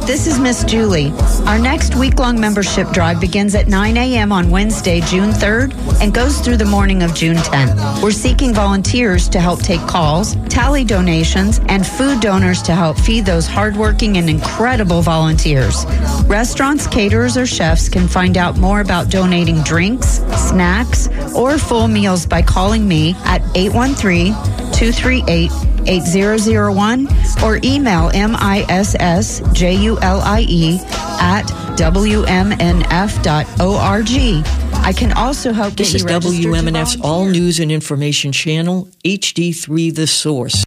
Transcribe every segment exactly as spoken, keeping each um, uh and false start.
this is Miss Julie. Our next week-long membership drive begins at nine a.m. on Wednesday, June third, and goes through the morning of June tenth. We're seeking volunteers to help take calls, tally donations, and food donors to help feed those hardworking and incredible volunteers. Restaurants, caterers, or chefs can find out more about donating drinks, snacks, or full meals by calling me at eight one three, two three eight, eight zero zero one or email M I S S J U L I E at W M N F dot org. I can also help get This is you registered W M N F's to All News and Information channel, H D three The Source.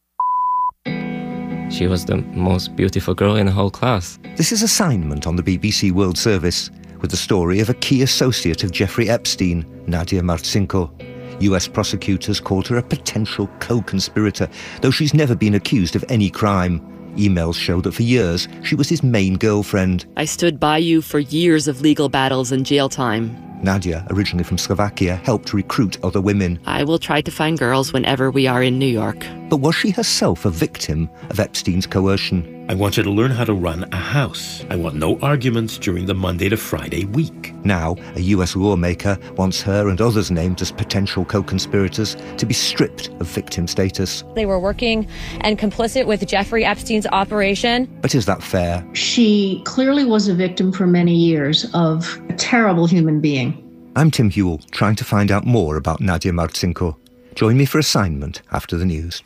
She was the most beautiful girl in the whole class. This is Assignment on the B B C World Service, with the story of a key associate of Jeffrey Epstein, Nadia Marcinko. U S prosecutors called her a potential co-conspirator, though she's never been accused of any crime. Emails show that for years, she was his main girlfriend. I stood by you for years of legal battles and jail time. Nadia, originally from Slovakia, helped recruit other women. I will try to find girls whenever we are in New York. But was she herself a victim of Epstein's coercion? I want you to learn how to run a house. I want no arguments during the Monday to Friday week. Now, a U S lawmaker wants her and others named as potential co-conspirators to be stripped of victim status. They were working and complicit with Jeffrey Epstein's operation. But is that fair? She clearly was a victim for many years of a terrible human being. I'm Tim Hewell, trying to find out more about Nadia Marcinko. Join me for Assignment after the news.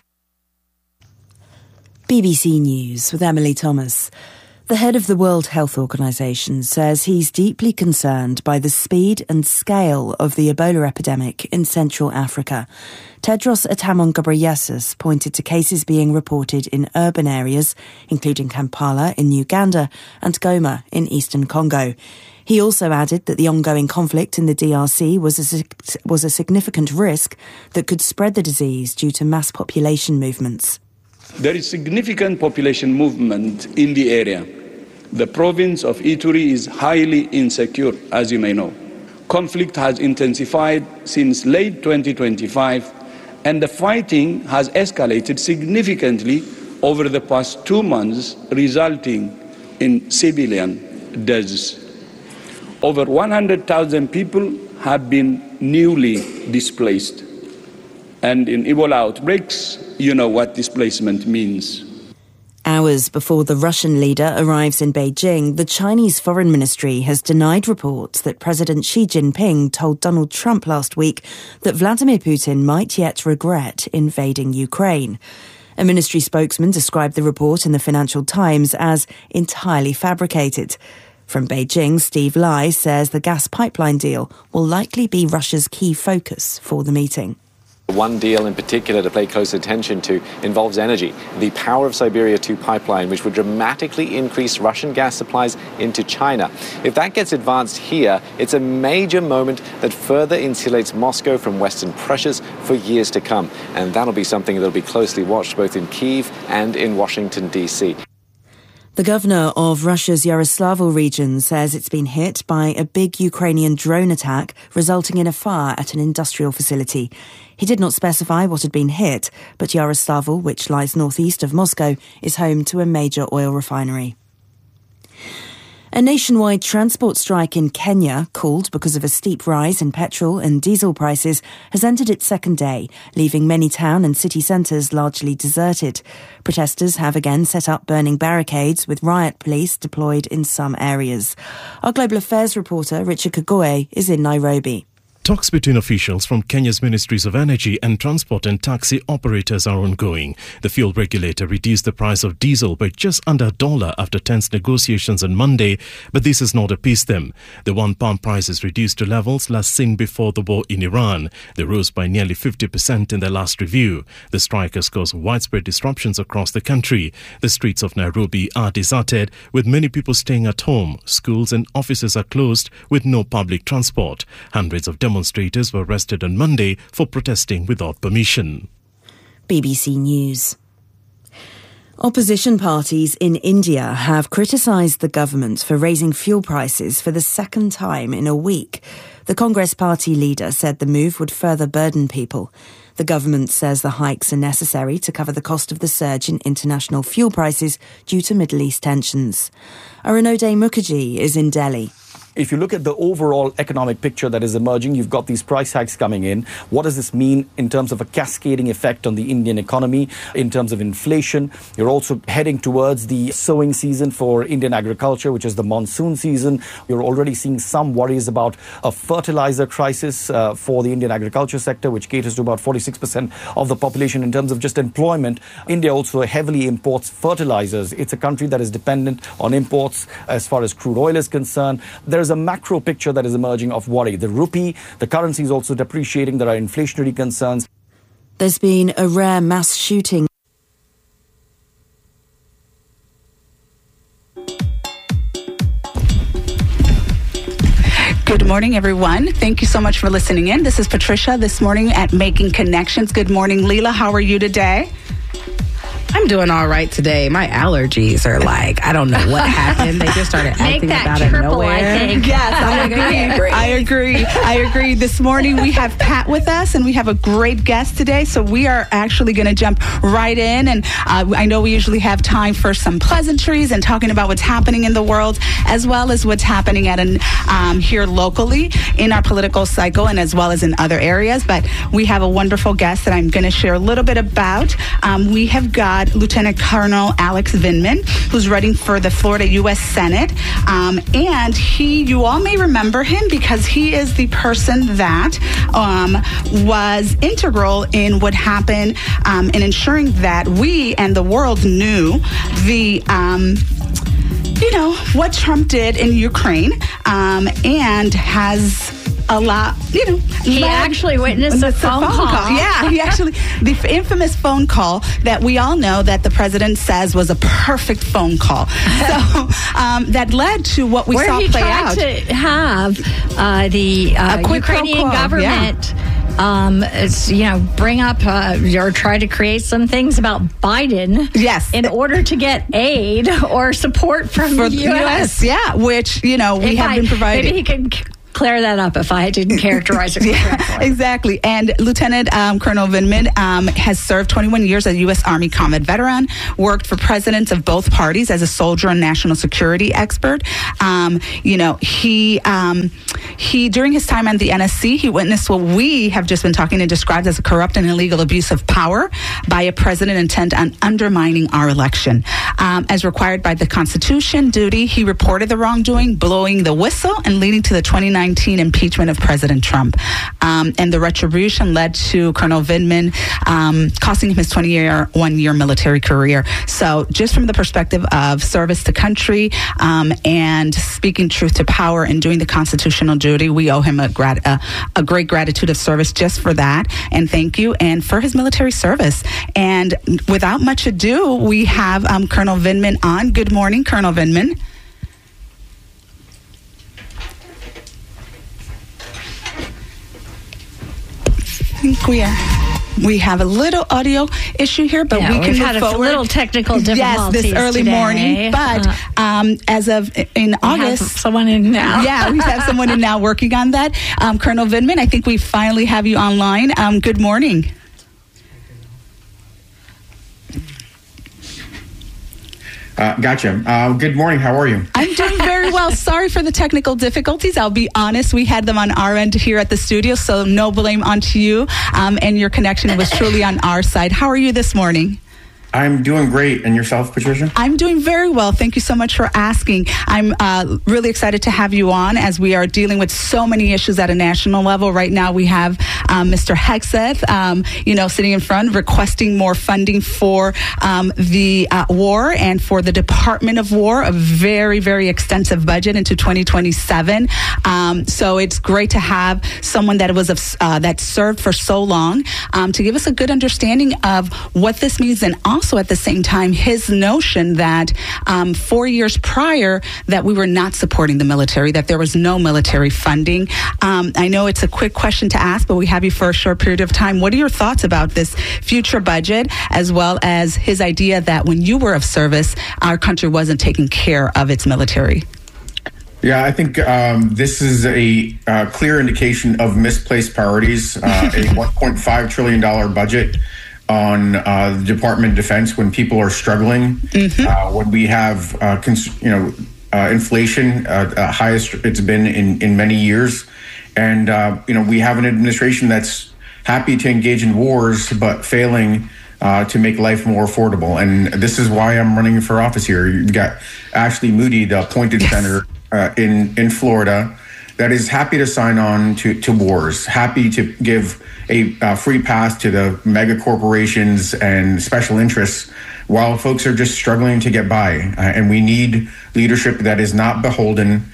B B C News with Emily Thomas. The head of the World Health Organization says he's deeply concerned by the speed and scale of the Ebola epidemic in Central Africa. Tedros Adhanom Ghebreyesus pointed to cases being reported in urban areas, including Kampala in Uganda and Goma in eastern Congo. He also added that the ongoing conflict in the D R C was a, was a significant risk that could spread the disease due to mass population movements. There is significant population movement in the area. The province of Ituri is highly insecure, as you may know. Conflict has intensified since late twenty twenty-five, and the fighting has escalated significantly over the past two months, resulting in civilian deaths. Over one hundred thousand people have been newly displaced. And in Ebola outbreaks, you know what displacement means. Hours before the Russian leader arrives in Beijing, the Chinese Foreign Ministry has denied reports that President Xi Jinping told Donald Trump last week that Vladimir Putin might yet regret invading Ukraine. A ministry spokesman described the report in the Financial Times as entirely fabricated. From Beijing, Steve Lai says the gas pipeline deal will likely be Russia's key focus for the meeting. One deal in particular to pay close attention to involves energy. The Power of Siberia two pipeline, which would dramatically increase Russian gas supplies into China. If that gets advanced here, it's a major moment that further insulates Moscow from Western pressures for years to come. And that'll be something that'll be closely watched both in Kyiv and in Washington, D C. The governor of Russia's Yaroslavl region says it's been hit by a big Ukrainian drone attack, resulting in a fire at an industrial facility. He did not specify what had been hit, but Yaroslavl, which lies northeast of Moscow, is home to a major oil refinery. A nationwide transport strike in Kenya, called because of a steep rise in petrol and diesel prices, has entered its second day, leaving many town and city centres largely deserted. Protesters have again set up burning barricades with riot police deployed in some areas. Our Global Affairs reporter Richard Kagoe is in Nairobi. Talks between officials from Kenya's Ministries of Energy and Transport and taxi operators are ongoing. The fuel regulator reduced the price of diesel by just under a dollar after tense negotiations on Monday, but this has not appeased them. The one pound price is reduced to levels last seen before the war in Iran. They rose by nearly fifty percent in their last review. The strike has caused widespread disruptions across the country. The streets of Nairobi are deserted, with many people staying at home. Schools and offices are closed with no public transport. Hundreds of demonstrators Demonstrators were arrested on Monday for protesting without permission. B B C News. Opposition parties in India have criticised the government for raising fuel prices for the second time in a week. The Congress Party leader said the move would further burden people. The government says the hikes are necessary to cover the cost of the surge in international fuel prices due to Middle East tensions. Arunodai Mukherjee is in Delhi. If you look at the overall economic picture that is emerging, you've got these price hikes coming in. What does this mean in terms of a cascading effect on the Indian economy, in terms of inflation? You're also heading towards the sowing season for Indian agriculture, which is the monsoon season. You're already seeing some worries about a fertilizer crisis uh, for the Indian agriculture sector, which caters to about forty-six percent of the population in terms of just employment. India also heavily imports fertilizers. It's a country that is dependent on imports as far as crude oil is concerned. There's a macro picture that is emerging of worry. The rupee, the currency is also depreciating. There are inflationary concerns. There's been a rare mass shooting. Good morning, everyone. Thank you so much for listening in. This is Patricia this morning at Making Connections. Good morning, Leela. How are you today? I'm doing all right today. My allergies are like, I don't know what happened. They just started acting up out of nowhere. I think. Yes, I agree. I agree. I agree. This morning we have Pat with us, and we have a great guest today. So we are actually going to jump right in. And uh, I know we usually have time for some pleasantries and talking about what's happening in the world, as well as what's happening at an, um, here locally in our political cycle, and as well as in other areas. But we have a wonderful guest that I'm going to share a little bit about. Um, we have got Lieutenant Colonel Alex Vindman, who's running for the Florida U S Senate. Um, and he, you all may remember him because he is the person that um, was integral in what happened um, in ensuring that we and the world knew the um, you know, what Trump did in Ukraine, um, and has a lot, you know. He actually witnessed a phone, phone call. call. Yeah, he actually, the infamous phone call that we all know that the president says was a perfect phone call. So um, that led to what we Where saw he play tried out. to have uh, the uh, Ukrainian government, yeah. um, you know, bring up uh, or try to create some things about Biden. Yes. In order to get aid or support from For the U S. U S. Yeah, which, you know, we if have I, been providing. Maybe he could clear that up if I didn't characterize it correctly. Yeah, exactly. And Lieutenant um, Colonel Vindman um, has served twenty-one years as a U S Army combat veteran, worked for presidents of both parties as a soldier and national security expert. Um, you know, he, um, he, during his time on the N S C, he witnessed what we have just been talking and described as a corrupt and illegal abuse of power by a president intent on undermining our election. Um, as required by the Constitution duty, he reported the wrongdoing, blowing the whistle, and leading to the twenty nineteen impeachment of President Trump. Um, and the retribution led to Colonel Vindman um, costing him his twenty-one-year military career. So just from the perspective of service to country um, and speaking truth to power and doing the constitutional duty, we owe him a, grat- a, a great gratitude of service just for that. And thank you. And for his military service. And without much ado, we have um, Colonel Vindman on. Good morning, Colonel Vindman. I think we are. We have a little audio issue here, but yeah, we can we've move had a forward. little technical difficulties Yes, this early today. morning. But uh, um, as of in we August, have someone in now. Yeah, we have someone in now working on that. Um, Colonel Vindman, I think we finally have you online. Um, good morning. Uh, gotcha. Uh, good morning. How are you? I'm doing very well. Sorry for the technical difficulties. I'll be honest. We had them on our end here at the studio, so no blame onto you. Um, and your connection was truly on our side. How are you this morning? I'm doing great. And yourself, Patricia? I'm doing very well. Thank you so much for asking. I'm uh, really excited to have you on as we are dealing with so many issues at a national level. Right now we have um, Mister Hegseth, um, you know, sitting in front requesting more funding for um, the uh, war and for the Department of War, a very, very extensive budget into twenty twenty-seven. Um, so it's great to have someone that was uh, that served for so long um, to give us a good understanding of what this means, and also at the same time his notion that um, four years prior that we were not supporting the military, that there was no military funding. Um, I know it's a quick question to ask, but we have you for a short period of time. What are your thoughts about this future budget, as well as his idea that when you were of service, our country wasn't taking care of its military? Yeah, I think um, this is a uh, clear indication of misplaced priorities. Uh, a one point five trillion dollars budget on uh, the Department of Defense when people are struggling, mm-hmm. uh, when we have uh, cons- you know uh, inflation uh, uh, highest it's been in, in many years, and uh, you know we have an administration that's happy to engage in wars but failing uh, to make life more affordable. And this is why I'm running for office here. You've got Ashley Moody, the appointed yes. senator uh, in in Florida, that is happy to sign on to, to wars, happy to give a uh, free pass to the mega corporations and special interests while folks are just struggling to get by. Uh, and we need leadership that is not beholden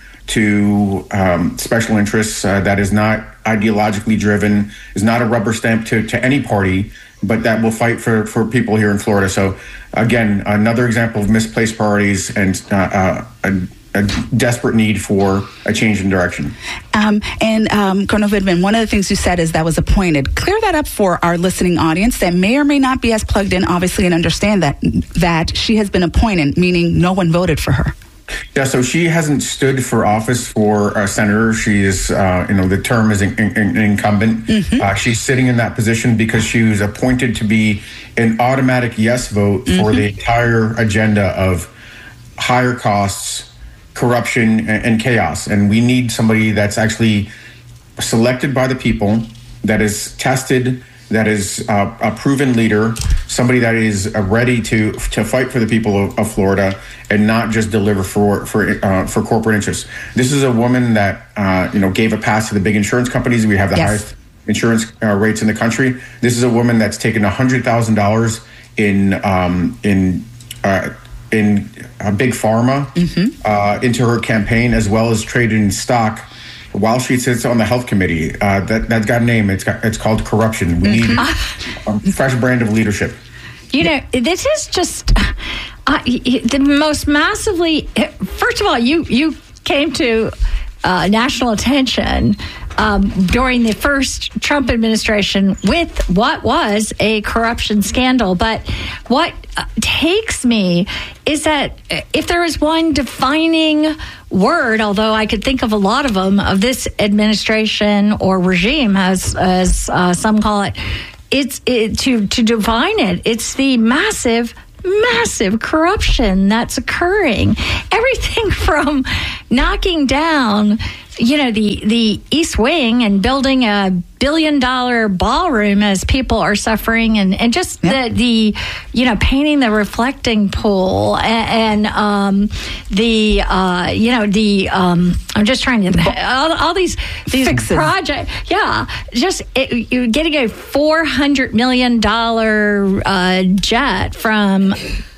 to um, special interests, uh, that is not ideologically driven, is not a rubber stamp to, to any party, but that will fight for, for people here in Florida. So again, another example of misplaced priorities and uh, uh, a, a desperate need for a change in direction. Um, and um, Colonel Vindman, one of the things you said is that was appointed. Clear that up for our listening audience that may or may not be as plugged in, obviously, and understand that that she has been appointed, meaning no one voted for her. Yeah, so she hasn't stood for office for a senator. She is, uh, you know, the term is in, in, in incumbent. Mm-hmm. Uh, she's sitting in that position because she was appointed to be an automatic yes vote mm-hmm. for the entire agenda of higher costs, corruption, and, and chaos. And we need somebody that's actually selected by the people, that is tested, that is uh, a proven leader, somebody that is uh, ready to to fight for the people of, of Florida and not just deliver for for uh, for corporate interests. This is a woman that uh, you know gave a pass to the big insurance companies. We have the yes. highest insurance uh, rates in the country. This is a woman that's taken one hundred thousand dollars in um, in uh, in uh, big pharma mm-hmm. uh, into her campaign, as well as traded in stock while she sits on the health committee. Uh, that, that's got a name. It's got, it's called corruption. We need a fresh brand of leadership. You know, this is just uh, the most massively, first of all, you, you came to uh, national attention um, during the first Trump administration with what was a corruption scandal. But what uh, takes me is that if there is one defining word, although I could think of a lot of them, of this administration or regime, as as uh, some call it, it's it, to to define it, it's the massive, massive corruption that's occurring. Everything from knocking down, you know, the the East Wing and building a billion dollar ballroom as people are suffering, and, and just yeah. the, the, you know, painting the reflecting pool and, and um, the, uh, you know, the, um, I'm just trying to, all, all these, these projects. Yeah. Just it, you're getting a four hundred million dollars uh, jet from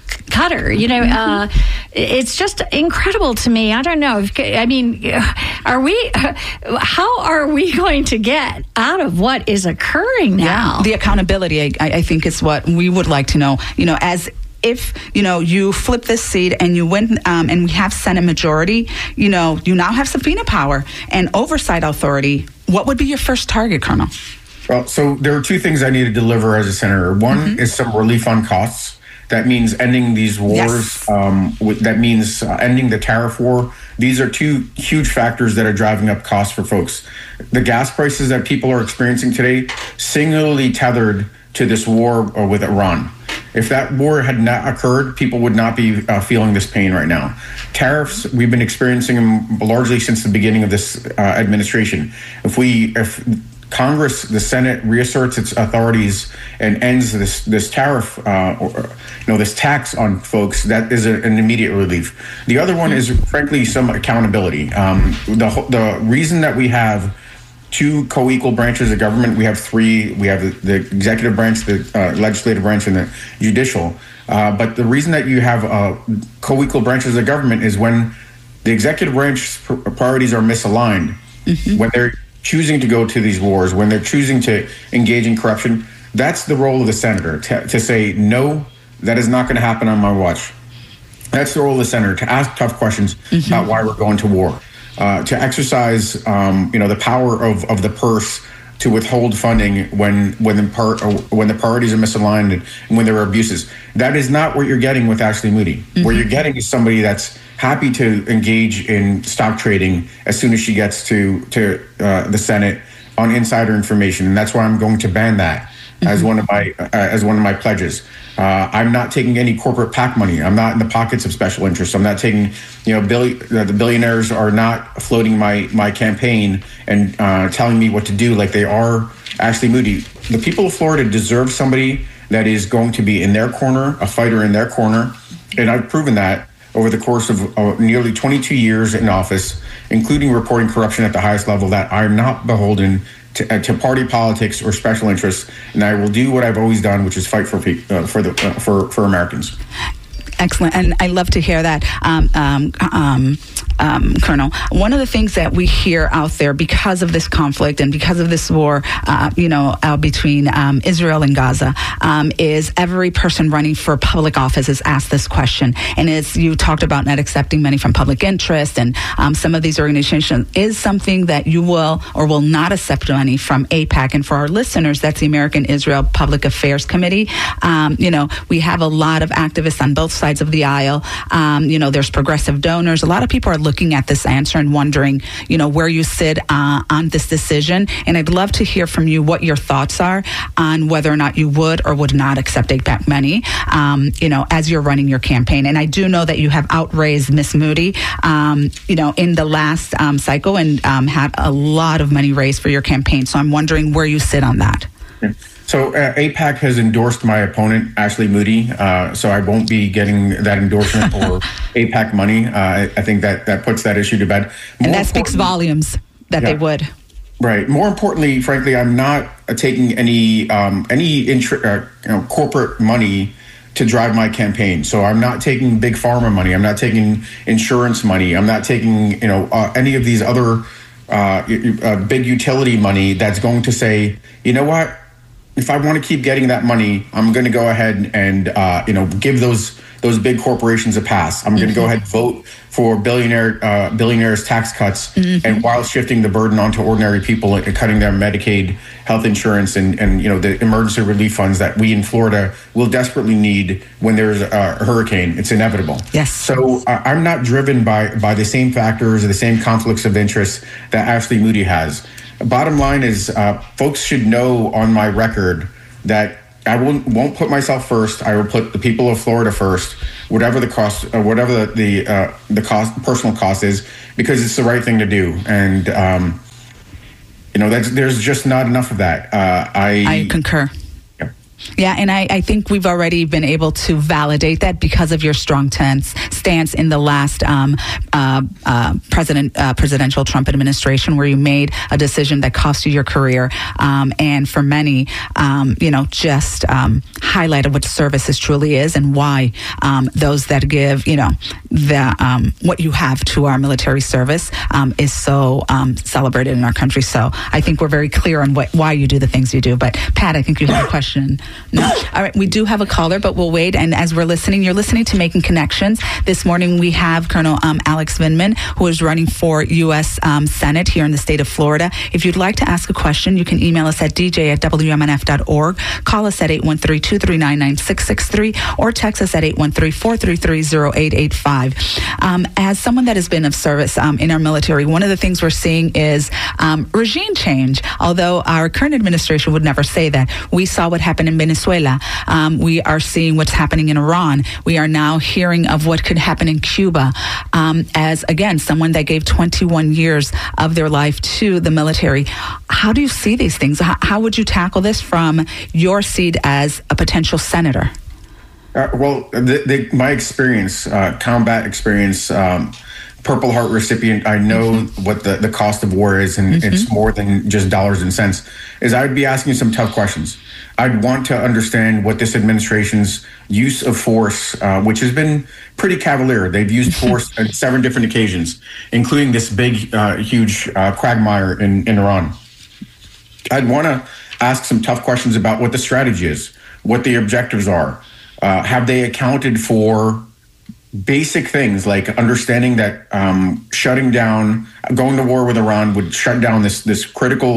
Qatar, you know, uh, it's just incredible to me. I don't know. I mean, are we, how are we going to get out of what is occurring now? Yeah, the accountability, I, I think, is what we would like to know. You know, as if, you know, you flip this seat and you win um, and we have Senate majority, you know, you now have subpoena power and oversight authority. What would be your first target, Colonel? Well, so there are two things I need to deliver as a senator. One mm-hmm. is some relief on costs. That means ending these wars. Yes. Um, that means uh, ending the tariff war. These are two huge factors that are driving up costs for folks. The gas prices that people are experiencing today, singularly tethered to this war with Iran. If that war had not occurred, people would not be uh, feeling this pain right now. Tariffs, we've been experiencing them largely since the beginning of this uh, administration. If we, if Congress, the Senate reasserts its authorities and ends this this tariff, uh, or, you know, this tax on folks, that is a, an immediate relief. The other one is, frankly, some accountability. Um, the the reason that we have two co-equal branches of government, we have three. We have the executive branch, the uh, legislative branch, and the judicial. Uh, but the reason that you have uh, co-equal branches of government is when the executive branch priorities are misaligned, mm-hmm. when they're choosing to go to these wars, when they're choosing to engage in corruption. That's the role of the senator, to, to say, no, that is not going to happen on my watch. That's the role of the senator, to ask tough questions mm-hmm. about why we're going to war, uh, to exercise, um, you know, the power of, of the purse to withhold funding when when the par- when the priorities are misaligned and when there are abuses. That is not what you're getting with Ashley Moody. Mm-hmm. What you're getting is somebody that's happy to engage in stock trading as soon as she gets to to uh, the Senate on insider information, and that's why I'm going to ban that mm-hmm. as one of my uh, as one of my pledges. Uh, I'm not taking any corporate PAC money. I'm not in the pockets of special interests. I'm not taking, you know, billi- uh, the billionaires are not floating my my campaign and uh, telling me what to do like they are Ashley Moody. The people of Florida deserve somebody that is going to be in their corner, a fighter in their corner, and I've proven that over the course of uh, nearly twenty-two years in office, including reporting corruption at the highest level, that I'm not beholden to, uh, to party politics or special interests, and I will do what I've always done, which is fight for uh, for the uh, for for Americans. Excellent, and I love to hear that, um, um, um, um, Colonel. One of the things that we hear out there because of this conflict and because of this war, uh, you know, uh, between um, Israel and Gaza, um, is every person running for public office is asked this question. And as you talked about not accepting money from public interest and um, some of these organizations, is something that you will or will not accept money from AIPAC. And for our listeners, that's the American Israel Public Affairs Committee. Um, you know, we have a lot of activists on both sides of the aisle. Um, you know, there's progressive donors. A lot of people are looking at this answer and wondering, you know, where you sit uh, on this decision. And I'd love to hear from you what your thoughts are on whether or not you would or would not accept AIPAC money, um, you know, as you're running your campaign. And I do know that you have outraised Miss Moody, um, you know, in the last um, cycle and um, had a lot of money raised for your campaign. So I'm wondering where you sit on that. Yeah. So uh, AIPAC has endorsed my opponent, Ashley Moody, uh, so I won't be getting that endorsement or AIPAC money. Uh, I, I think that, that puts that issue to bed. More and that speaks volumes that yeah, they would. Right. More importantly, frankly, I'm not uh, taking any um, any intri- uh, you know, corporate money to drive my campaign. So I'm not taking big pharma money. I'm not taking insurance money. I'm not taking you know uh, any of these other uh, uh, big utility money that's going to say, you know what? If I want to keep getting that money, I'm going to go ahead and uh, you know give those those big corporations a pass. I'm mm-hmm. going to go ahead and vote for billionaire uh, billionaires tax cuts, mm-hmm. and while shifting the burden onto ordinary people and cutting their Medicaid, health insurance, and and you know the emergency relief funds that we in Florida will desperately need when there's a hurricane. It's inevitable. Yes. So uh, I'm not driven by by the same factors or the same conflicts of interest that Ashley Moody has. Bottom line is, uh, folks should know on my record that I won't, won't put myself first. I will put the people of Florida first, whatever the cost, or whatever the the, uh, the cost, personal cost is, because it's the right thing to do. And um, you know, that's, there's just not enough of that. Uh, I I concur. Yeah, and I, I think we've already been able to validate that because of your strong tense stance in the last um, uh, uh, president uh, presidential Trump administration, where you made a decision that cost you your career, um, and for many, um, you know, just um, highlighted what services truly is and why um, those that give, you know, the um, what you have to our military service um, is so um, celebrated in our country. So I think we're very clear on what, why you do the things you do. But Pat, I think you have a question. No. All right. We do have a caller, but we'll wait. And as we're listening, you're listening to Making Connections. This morning, we have Colonel um, Alex Vindman, who is running for U S Um, Senate here in the state of Florida. If you'd like to ask a question, you can email us at d j at w m n f dot org, call us at eight one three, two three nine, nine six six three, or text us at eight one three, four three three, zero eight eight five. Um, as someone that has been of service um, in our military, one of the things we're seeing is um, regime change. Although our current administration would never say that. We saw what happened in Venezuela. Um, we are seeing what's happening in Iran. We are now hearing of what could happen in Cuba. Um, as, again, someone that gave twenty-one years of their life to the military, how do you see these things? How, how would you tackle this from your seat as a potential senator? Uh, well, the, the, my experience, uh, combat experience, um, Purple Heart recipient, I know mm-hmm. what the, the cost of war is, and mm-hmm. it's more than just dollars and cents, is I'd be asking some tough questions. I'd want to understand what this administration's use of force, uh, which has been pretty cavalier. They've used force on seven different occasions, including this big, uh, huge uh, quagmire in, in Iran. I'd want to ask some tough questions about what the strategy is, what the objectives are. Uh, have they accounted for basic things like understanding that um, shutting down, going to war with Iran would shut down this this critical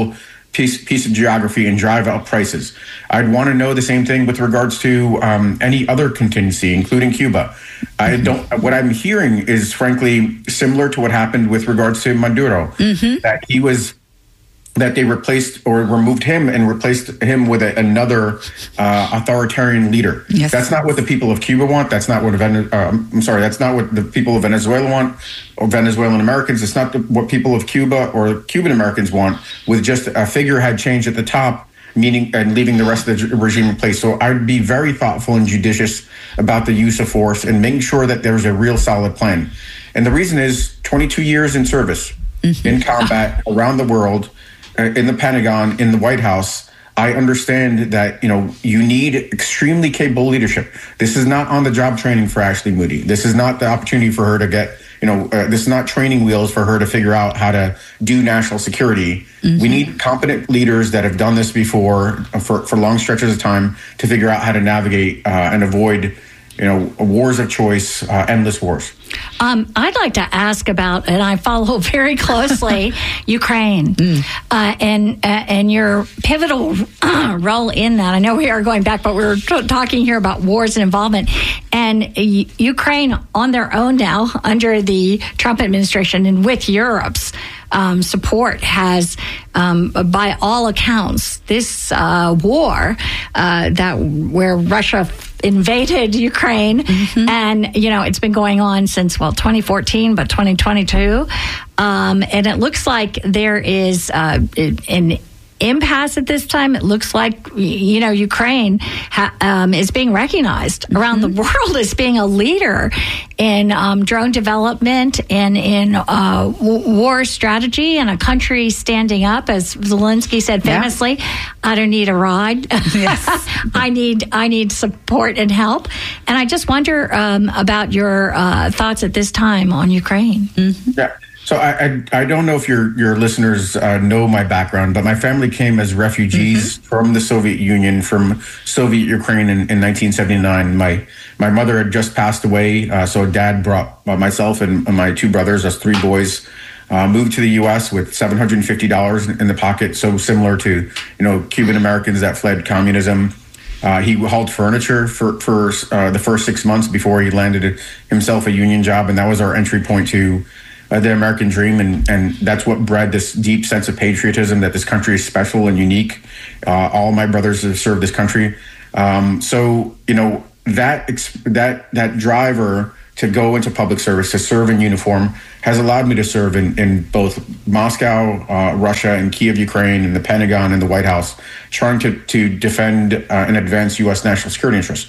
piece, piece of geography and drive up prices. I'd want to know the same thing with regards to um, any other contingency, including Cuba. I don't. What I'm hearing is, frankly, similar to what happened with regards to Maduro, mm-hmm. that he was. that they replaced or removed him and replaced him with a, another uh, authoritarian leader. Yes. That's not what the people of Cuba want. That's not what Vene- uh, I'm sorry. That's not what the people of Venezuela want, or Venezuelan Americans. It's not the, what people of Cuba or Cuban Americans want. With just a figurehead change at the top, meaning and leaving the rest of the regime in place. So I'd be very thoughtful and judicious about the use of force and making sure that there's a real solid plan. And the reason is twenty-two years in service, mm-hmm. in combat around the world. In the Pentagon, in the White House, I understand that, you know, you need extremely capable leadership. This is not on-the-job training for Ashley Moody. This is not the opportunity for her to get, you know, uh, this is not training wheels for her to figure out how to do national security. Mm-hmm. We need competent leaders that have done this before for, for long stretches of time to figure out how to navigate uh, and avoid, you know, wars of choice, uh, endless wars. Um, I'd like to ask about, and I follow very closely, Ukraine mm. uh, and uh, and your pivotal uh, role in that. I know we are going back, but we're t- talking here about wars and involvement. And uh, Ukraine on their own now, under the Trump administration and with Europe's um, support, has, um, by all accounts, this uh, war uh, that where Russia invaded Ukraine, mm-hmm. and you know it's been going on since well twenty fourteen, but twenty twenty-two, um, and it looks like there is uh, an impasse at this time. It looks like you know Ukraine ha- um, is being recognized mm-hmm. around the world as being a leader in um, drone development and in uh, w- war strategy, and a country standing up, as Zelensky said famously. Yeah. I don't need a ride. Yes. I need I need support and help. And I just wonder um, about your uh, thoughts at this time on Ukraine. Mm-hmm. Yeah. So I, I I don't know if your your listeners uh, know my background, but my family came as refugees mm-hmm. from the Soviet Union, from Soviet Ukraine in, in nineteen seventy-nine. My my mother had just passed away, uh, so Dad brought uh, myself and my two brothers, us three boys, uh, moved to the U S with seven hundred fifty dollars in the pocket. So similar to you know Cuban Americans that fled communism. Uh, he hauled furniture for for uh, the first six months before he landed himself a union job, and that was our entry point to Uh, the American dream, and, and that's what bred this deep sense of patriotism that this country is special and unique. Uh, all my brothers have served this country. Um, so, you know, that that that driver to go into public service, to serve in uniform, has allowed me to serve in, in both Moscow, uh, Russia, and Kiev, Ukraine, and the Pentagon and the White House, trying to, to defend uh, and advance U S national security interests.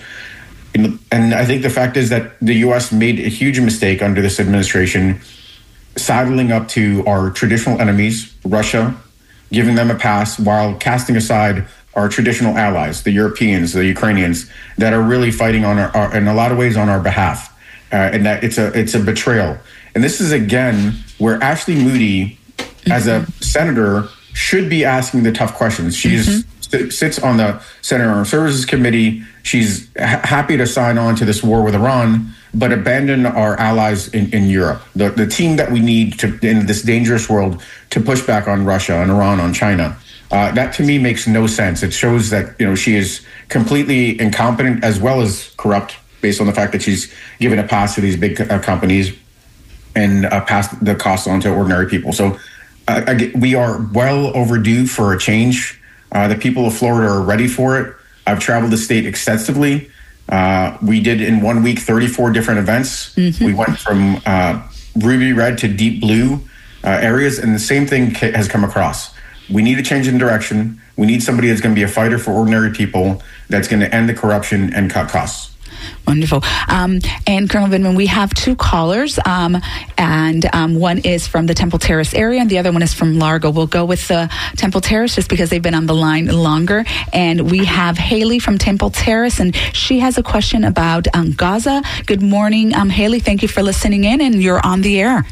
And I think the fact is that the U S made a huge mistake under this administration, sidling up to our traditional enemies, Russia, giving them a pass while casting aside our traditional allies, the Europeans, the Ukrainians, that are really fighting on our, our in a lot of ways on our behalf, uh, and that it's a it's a betrayal. And this is again where Ashley Moody, mm-hmm. as a senator, should be asking the tough questions. She's mm-hmm. sits on the Senate Armed Services Committee. She's ha- happy to sign on to this war with Iran, but abandon our allies in, in Europe, the, the team that we need to in this dangerous world to push back on Russia and Iran, on China. Uh, that to me makes no sense. It shows that you know she is completely incompetent as well as corrupt, based on the fact that she's given a pass to these big uh, companies and uh, passed the cost on to ordinary people. So uh, I, we are well overdue for a change. Uh, the people of Florida are ready for it. I've traveled the state extensively. Uh, we did in one week thirty-four different events. Mm-hmm. We went from uh, ruby red to deep blue uh, areas, and the same thing ca- has come across. We need a change in direction. We need somebody that's going to be a fighter for ordinary people, that's going to end the corruption and cut costs. Wonderful. Um, and Colonel Vindman, we have two callers, um, and um, one is from the Temple Terrace area, and the other one is from Largo. We'll go with the Temple Terrace just because they've been on the line longer. And we have Haley from Temple Terrace, and she has a question about um, Gaza. Good morning, um, Haley. Thank you for listening in, and you're on the air.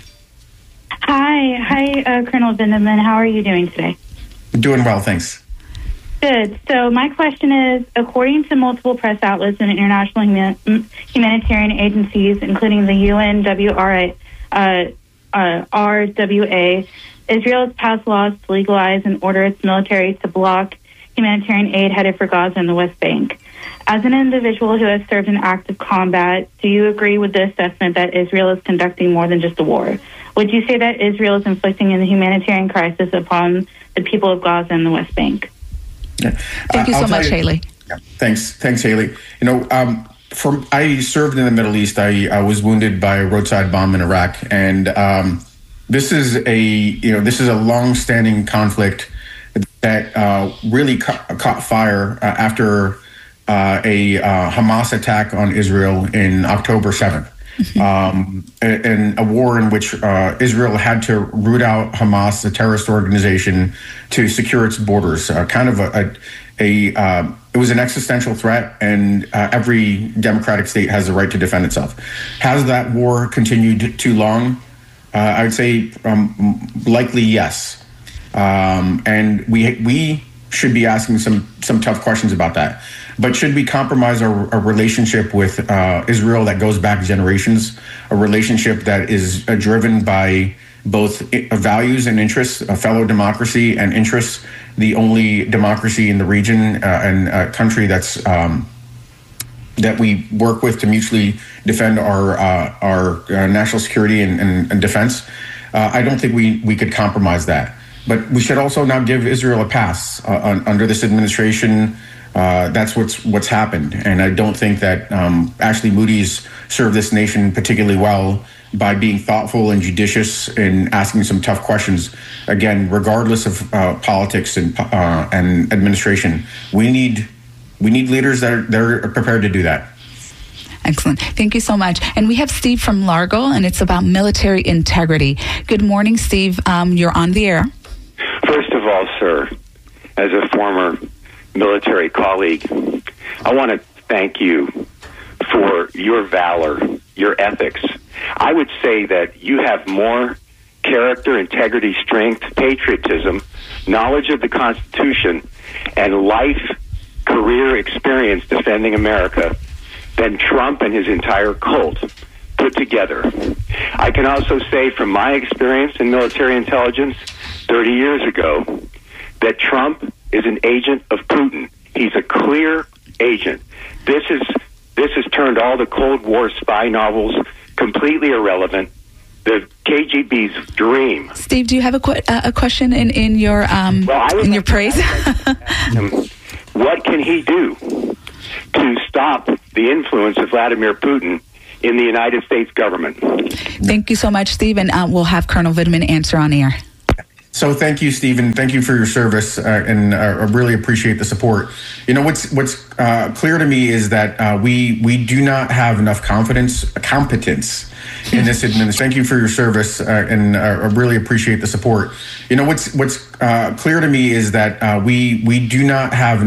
Hi. Hi, uh, Colonel Vindman. How are you doing today? Doing well, thanks. Good. So my question is, according to multiple press outlets and international human- humanitarian agencies, including the U N W R A, uh, uh, R W A, Israel has passed laws to legalize and order its military to block humanitarian aid headed for Gaza and the West Bank. As an individual who has served in active combat, do you agree with the assessment that Israel is conducting more than just a war? Would you say that Israel is inflicting a humanitarian crisis upon the people of Gaza and the West Bank? Yeah. Thank you uh, so much, you, Haley. Yeah, thanks, thanks, Haley. You know, um, from I served in the Middle East. I, I was wounded by a roadside bomb in Iraq, and um, this is a you know this is a long-standing conflict that uh, really ca- caught fire uh, after uh, a uh, Hamas attack on Israel in October seventh. Um, and a war in which uh, Israel had to root out Hamas, a terrorist organization, to secure its borders. Uh, kind of a, a, a uh, it was an existential threat, and uh, every democratic state has the right to defend itself. Has that war continued too long? Uh, I would say um, likely yes. Um, and we we should be asking some some tough questions about that. But should we compromise our, our relationship with uh, Israel that goes back generations, a relationship that is uh, driven by both I- values and interests, a fellow democracy and interests, the only democracy in the region uh, and a country that's um, that we work with to mutually defend our uh, our uh, national security and, and, and defense? Uh, I don't think we, we could compromise that. But we should also not give Israel a pass uh, on, under this administration. Uh, that's what's what's happened, and I don't think that um, Ashley Moody's served this nation particularly well by being thoughtful and judicious in asking some tough questions. Again, regardless of uh, politics and uh, and administration, we need we need leaders that are, that are prepared to do that. Excellent. Thank you so much. And we have Steve from Largo, and it's about military integrity. Good morning, Steve. Um, you're on the air. First of all, sir, as a former military colleague, I want to thank you for your valor, your ethics. I would say that you have more character, integrity, strength, patriotism, knowledge of the Constitution, and life career experience defending America than Trump and his entire cult put together. I can also say from my experience in military intelligence thirty years ago that Trump is an agent of Putin. He's a clear agent. This is this has turned all the Cold War spy novels completely irrelevant. The K G B's dream. Steve, do you have a qu- uh, a question in in your um well, in your praise? What can he do to stop the influence of Vladimir Putin in the United States government? Thank you so much, Steve, and uh, we'll have Colonel Vindman answer on air. So thank you, Stephen. Thank you for your service, uh, and uh, I really appreciate the support. You know, what's what's uh, clear to me is that uh, we we do not have enough confidence, competence in this administration. Thank you for your service, uh, and uh, I really appreciate the support. You know, what's what's uh, clear to me is that uh, we we do not have